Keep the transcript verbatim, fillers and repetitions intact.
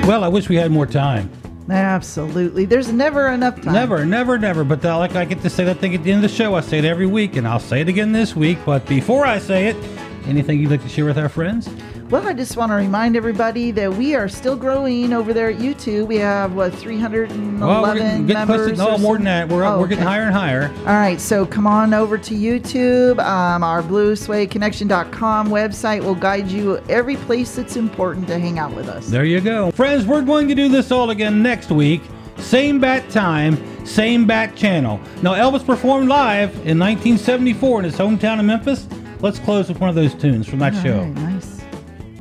Well, I wish we had more time. Absolutely. There's never enough time. Never, never, never. But uh, like I get to say that thing at the end of the show. I say it every week, and I'll say it again this week. But before I say it, anything you'd like to share with our friends? Well, I just want to remind everybody that we are still growing over there at YouTube. We have, what, three hundred eleven well, we're getting, getting members? Close to, no, more than that. We're, oh, we're getting okay. higher and higher. All right, so come on over to YouTube. Um, our blue suede connection dot com website will guide you every place that's important to hang out with us. There you go. Friends, we're going to do this all again next week. Same bat time, same bat channel. Now, Elvis performed live in nineteen seventy-four in his hometown of Memphis. Let's close with one of those tunes from that All show. right,